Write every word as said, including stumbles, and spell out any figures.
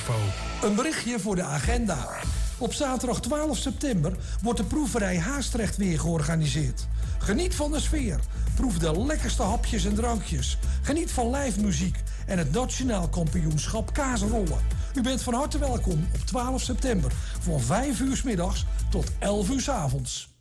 Expo. Een berichtje voor de agenda. Op zaterdag twaalf september wordt de proeverij Haastrecht weer georganiseerd. Geniet van de sfeer. Proef de lekkerste hapjes en drankjes. Geniet van live muziek en het nationaal kampioenschap kaasrollen. U bent van harte welkom op twaalf september van vijf uur 's middags tot elf uur 's avonds.